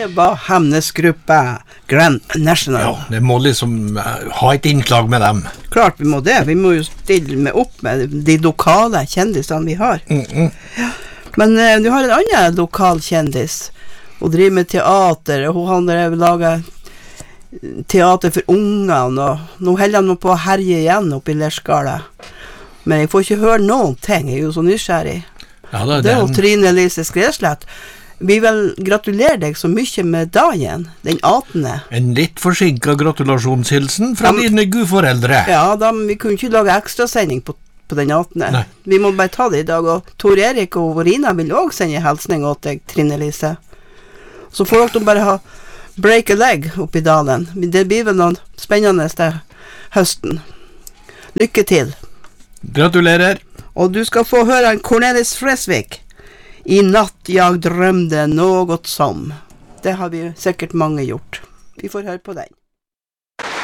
Det var Hemnesgruppa Grand National. Ja, det må liksom ha et innslag med dem. Klart vi må det. Vi må jo stille med opp med de lokale kjendisene vi har. Ja. Men du har en annen lokal kjendis. Hun driver med teater, og hun har laget teater for ungene, og nå holder han på å herje igjen oppe i Lerskala. Men jeg får ikke høre noen ting, jeg er jo så nysgjerrig. Ja, det er jo Trine Lise Skreslett. Vi vil gratulere deg så mye med dagen, den 18. En litt forsinket gratulasjonshilsen fra dine gudforeldre. Ja, vi kunne ikke lage ekstrasending på den 18. Nei. Vi må bare ta det i dag, og Tor Erik og Rina vil også sende hilsning åt deg, Trine Lise. Så får dere bare ha break a leg oppe i dalen. Det blir vel noen spennende til høsten. Lykke til. Gratulerer. Og du skal få høre en Cornelis Fresvik. I natt jeg drømte noe som. Det har vi sikkert mange gjort. Vi får høre på den.